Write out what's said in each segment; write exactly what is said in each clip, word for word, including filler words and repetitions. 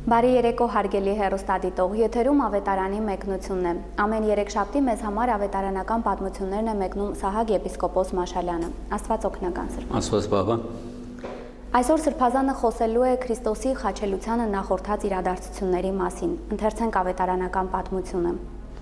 Բարի երեկո հարգելի հեռուստադիտող, եթերում ավետարանի մեկնությունն է։ Ամեն երեքշաբթի մեզ համար ավետարանական պատմություններն է մեկնում Սահակ եպիսկոպոս Մաշալյանը։ Աստված օգնական սրբ։ Աստված բաբա։ Այսօր Սրբազանը խոսելու է Քրիստոսի խաչելությանը նախորդած իրադարձությունների մասին։ Ընթերցենք ավետարանական պատմությունը։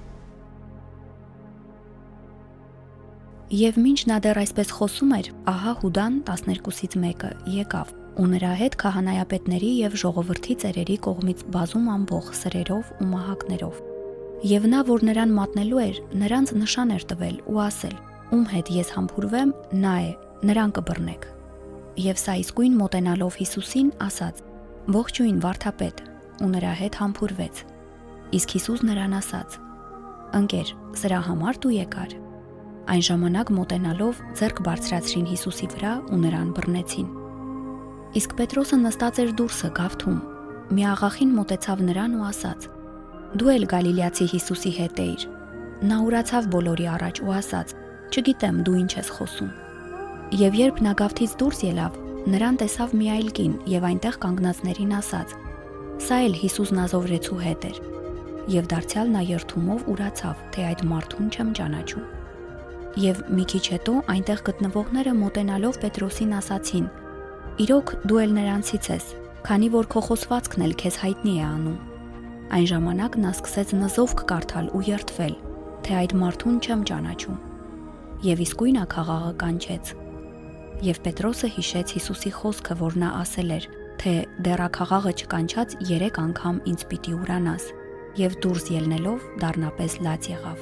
Եվ մինչ նա դեռ այսպես խոսում էր, ահա Հուդան տասներկուսից մեկը եկավ, ու նրա հետ քահանայապետների եւ ժողովրդի ծերերի կողմից բազում ամբող սրերով ու մահակներով։ Եվ նա, որ նրան մատնելու էր, նրանց նշան էր տվել ու ասել. ում հետ ես համբուրվեմ, նա է, նրան կբռնեք։ Եվ սա իսկույն մոտենալով Հիսուսին ասաց. ողջույն վարդապետ, ու նրա հետ համբուրվեց։ Իսկ Հիսուս նրան ասաց. ընկեր, սրա համար դու եկար։ Այն ժամանակ մոտենալով ձեռք բարձրացրին Հիսուսի վրա ու նրան բռնեցին։ Իսկ Պետրոսը նստած էր դուրսը գավթում։ Մի աղախին մոտեցավ նրան ու ասաց. դու էլ Գալիլեացի Հիսուսի հետ էիր։ Նա ուրացավ բոլորի առաջ ու ասաց. չգիտեմ դու ինչ ես խոսում։ Եվ երբ նա գավթից դուրս ելավ, նրան տեսավ մի այլ կին եւ այնտեղ կանգնածներին ասաց. սա էլ Հիսուս Նազովրեցու հետ էր։ Եվ դարձյալ նա երթումով ուրացավ, թե այդ մարդուն չեմ ճանաչում։ Եվ մի քիչ հետո այնտեղ գտնվողները մոտենալով Պետրոսին ասացին. իրոք դու էլ նրանցից ես, քանի որ քո խոսվածքն էլ քեզ հայտնի է անում։ Այն ժամանակ նա սկսեց նզովք կարդալ ու երդվել, թե այդ մարդուն չեմ ճանաչում։ Եվ իսկույն աքաղաղը կանչեց։ Եվ Պետրոսը հիշեց Հիսուսի խոսքը, որ նա ասել էր, թե դեռ աքաղաղը չկանչած երեք անգամ ինձ պիտի ուրանաս, եւ դուրս ելնելով դառնապես լաց եղավ։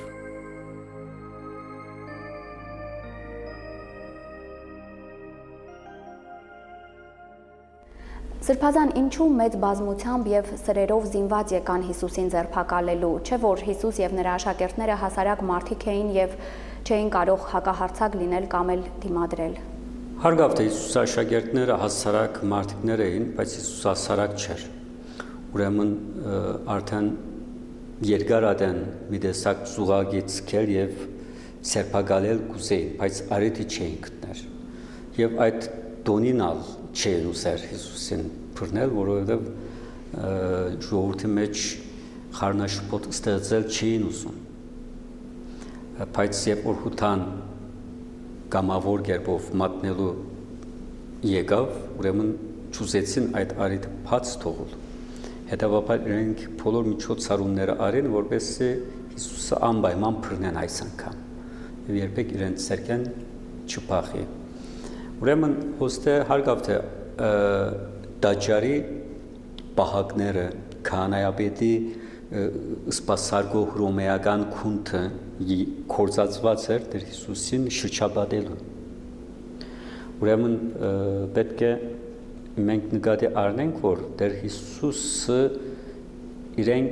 Սրբազան, ինչու մեծ բազմությամբ եւ սրերով զինված եկան Հիսուսին ձերբակալելու, չէ՞ որ Հիսուս եւ նրա աշակերտները հասարակ մարդիկ էին եւ չէին կարող հակահարցակ լինել կամ էլ դիմադրել։ Հարգավ թե Հիսուսի աշակերտները հասարակ մարդիկներ էին, բայց Հիսուս հասարակ չէր։ Ուրեմն արդեն երկարատեն մի տեսակ զուգագիծ քեր եւ ձերբակալել կուզեին, բայց արիթի չէին գտներ։ Եվ այդ դոնինալ չէր ուսեր Հիսուսին բռնել, որովհետև ժողովրդի մեջ խառնաշփոթ ստեղծել չէին ուզում։ Բայց երբ որ Հուդան կամավոր կերպով մատնելու եկավ, ուրեմն չուզեցին այդ արիթը բաց թողել։ Հետևաբար իրենք բոլոր միջոցառումները արին, որպեսզի Հիսուսը անպայման բռնեն այս անգամ։ Եվ երբեք իրենց ցերկեն չփախի։ Ուրեմն հոստե հարգավ թե դաջարի պահակները քահանայապետի սպասարկող հռոմեական քունթը կործածված էր դեր Հիսուսին շրջապատելու։ Ուրեմն պետք է մենք նկատի առնենք, որ դեր Հիսուսը իրենք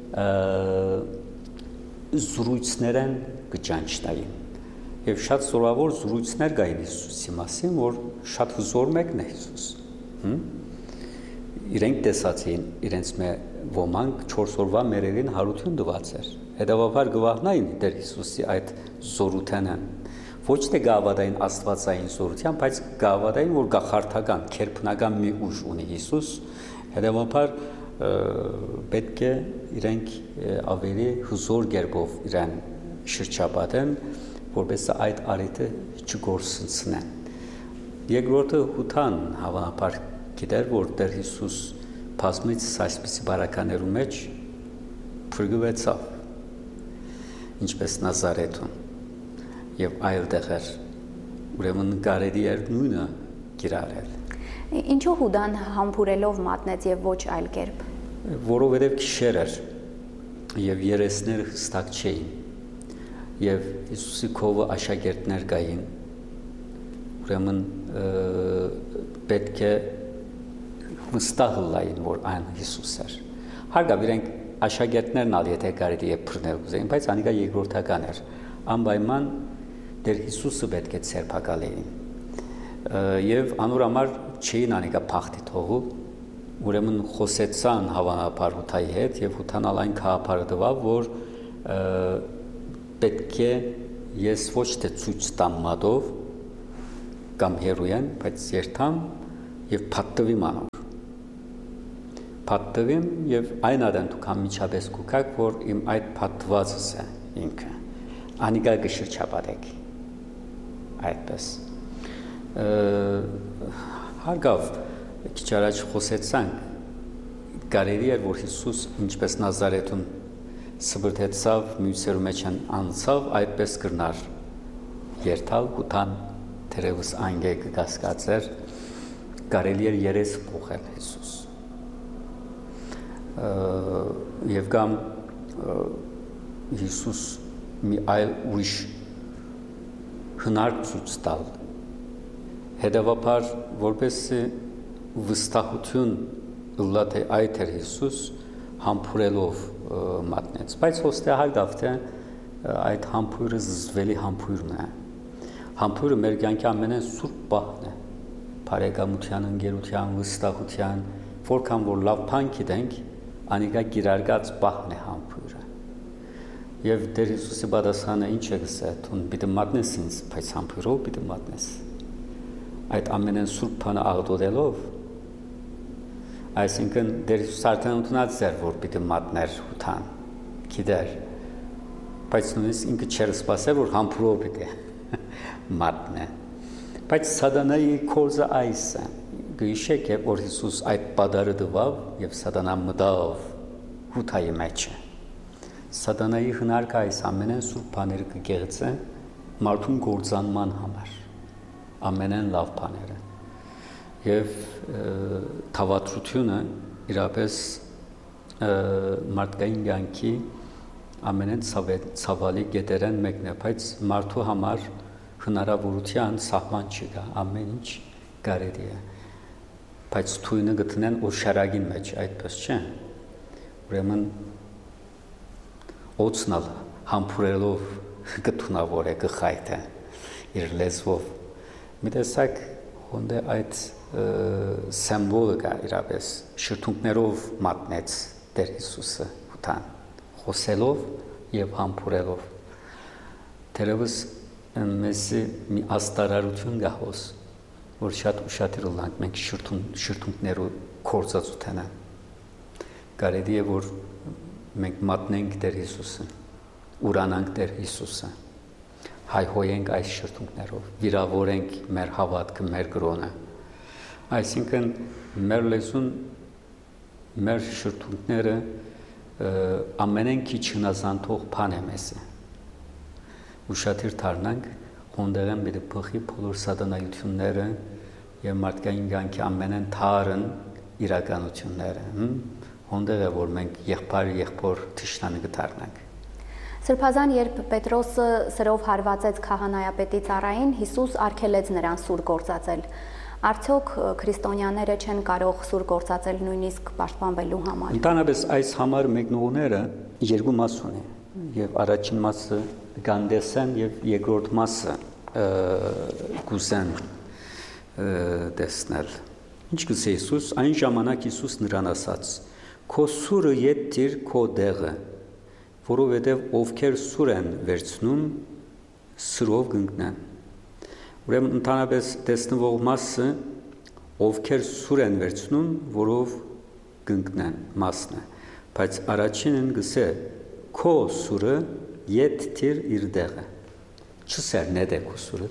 զրույցներն կճանչնային։ Եվ շատ զորավոր զրույցներ կային Հիսուսի մասին, որ շատ հզոր մեկն է Հիսուս։ Իրենք տեսած էին, իրենց մե ոմանք չորս օրվա մերերին հարություն տված էր։ Հետևաբար գվահնային դեր Հիսուսի այդ զորութենը։ Ոչ թե գավադային աստվածային զորության, բայց գավադային, որ գախարդական, քերբնական մի ուժ ունի Հիսուս։ Հետևաբար պետք է իրենք ավելի հզոր կերպով իրեն շրջապատեն, որպես այդ արիթը չգործնցնեն։ Երկրորդը Հուդան հավանաբար գիտեր, որ դեր Հիսուս բազմից այսպիսի բարականերու մեջ փրկվեցավ, ինչպես Նազարեթում եւ այլ տեղեր, ուրեմն կարելի էր նույնը կիրառել։ Ինչու Հուդան համբուրելով մատնեց եւ ոչ այլ կերպ։ Որովհետեւ քիշեր էր եւ երեսները հստակ չէին։ Եվ Հիսուսի քովը աշակերտներ կային, ուրեմն պետք է վստահ լային, որ այն Հիսուս էր։ Հարգավ իրենք աշակերտներն ալ եթե կարելի է բռնել ուզեին, բայց անիկա երկրորդական էր։ Անպայման դեր Հիսուսը պետք է ձերբակալեին։ Եվ անորամար չէին անիկա փախտի թողու, ուրեմն խոսեցան հավանաբար Հուդայի հետ եւ Հուդան ալ այն քահապարը տվավ, որ պետք է ես ոչ թե ցույց տամ մատով կամ հերոյան, բայց երթամ եւ փաթվի մանով։ փաթթվեմ եւ այն ադեն դուք ամիջապես կուքակ, որ իմ այդ փաթթվածս է ինքը։ Անիկա գշրջապատեք։ Այդպես։ Հարգավ քիչ առաջ խոսեցանք կարելի էր որ Հիսուս ինչպես Նազարեթում սբրտեցավ մյուսերու մեջ անցավ այդպես կրնար երթալ գուտան թերևս անգե կգասկածեր կարելի էր երես փոխել Հիսուս եւ կամ Հիսուս մի այլ ուրիշ հնարք ցույց տալ հետևաբար որպեսզի վստահություն ըլլա թե այդ էր Հիսուս համբուրելով մատնեց բայց ոստե հարգավ թե այդ համբուրը զզվելի համբուրն է համբուրը մեր կյանքի ամենեն սուրբ բախն է բարեկամության ընկերության վստահության որքան որ լավ բան գիտենք անիկա գիրարգած բախն է համբուրը եւ Տեր Հիսուսի պատասխանը ինչ է գսել թուն պիտի մատնես ինձ բայց համբուրով պիտի մատնես այդ ամենեն սուրբ բանը աղտոտելով այսինքն Տեր Հիսուս արդեն ընդունած էր որ պիտի մատներ հութան գիտեր բայց նույնիսկ ինքը չէր սպասել որ համբուրով պիտի մատնե բայց սատանայի կորզը այս է գիշեք է որ Հիսուս այդ պատարը տվավ եւ սատանան մտավ հութայի մեջ սատանայի հնարքը այս ամենեն սուրբ բաները կգեղեցե մարդուն գործանման համար ամենեն լավ բաները եւ թավատրությունը իրապես մարդկային կյանքի ամենեն ցավալի գետերեն մեկն է բայց մարդու համար հնարավորության սահման չկա ամեն ինչ կարելի է բայց թույնը գտնեն օշարագին մեջ այդպես չէ ուրեմն օծնալ համբուրելով գտնավոր է գխայթը իր լեզվով մի տեսակ հոնդե այդ սիմվոլը կա իրապես շրթունքներով մատնեց Տեր Հիսուսը հութան խոսելով եւ համբուրելով թերևս մեզ մի աստարարություն կա հոս որ շատ ուշադիր լանք մենք շրթունքներով կորցածութենը կարելի է որ մենք մատնենք Տեր Հիսուսը ուրանանք Տեր Հիսուսը հայհոյենք այս շրթունքներով վիրավորենք մեր հավատքը մեր կրոնը այսինքն մեր լեզուն մեր շրթունքները ամենեն քիչ հնազանդող բան է մեզ ուշադիր դառնանք հոնդերեն մի փոխի բոլոր սատանայությունները եւ մարդկային կյանքի ամենեն թարն իրականությունները հոնդերը որ մենք եղբայր եղբոր թշնամի կդառնանք Սրբազան երբ Պետրոսը սրով հարվածեց քահանայապետի ծառային Հիսուս արգելեց նրան սուր գործածել Արդյոք քրիստոնյաները չեն կարող սուր գործածել նույնիսկ պաշտպանվելու համար Ընդհանրապես այս համար մեկնողները երկու մաս ունի եւ առաջին մասը գանդեսեն եւ երկրորդ մասը գուսեն տեսնել Ինչ կսե Հիսուս այն ժամանակ Հիսուս նրան ասաց Քո սուրը յետիր քո դեղը որովհետև ովքեր սուր են վերցնում սրով կընկնեն ուրեմն ընդհանրապես տեսնվող մասը ովքեր սուր են վերցնում որով կընկնեն մասն է բայց առաջինն գսե քո սուրը յետիր իր դեղը չսեր նեդե քո սուրը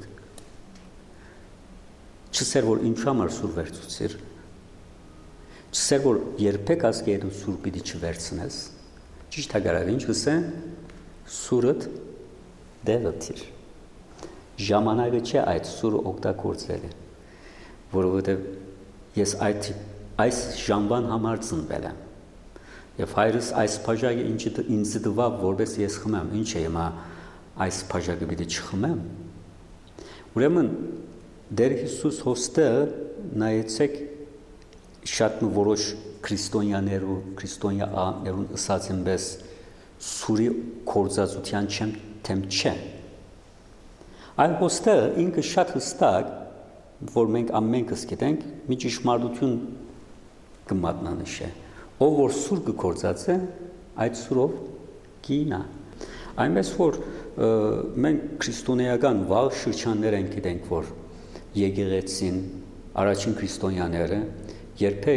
չսեր որ ինչ համար սուր վերցուցիր չսեր որ երբեք ասկեդու սուր պիտի չվերցնես Ճիշտ հագարավ ինչ կսե սուրըտ դեղըտիր ժամանակը չէ այդ սուրը օգտագործելը որովհետև ես այդ այս ժամվան համար ծնվել եմ եւ հայրս այս բաժակը ինձ տվավ որպես ես խմեմ ինչ է հիմա այս բաժակը պիտի չխմեմ ուրեմն Տեր Հիսուս հոստը նայեցեք շատ որոշ քրիստոնյաներու քրիստոնյաներուն ասած այնպես սուրի կորզածության չեմ թեմ չէ այլ հոստը ինքը շատ հստակ որ մենք ամենքս գիտենք մի ճշմարտություն կմատնանշե ով որ սուր կորզած է այդ սուրով կինա այնպես որ մենք քրիստոնեական վաղ շրջաններ ենք գիտենք որ եկեղեցին առաջին քրիստոնյաները երբեք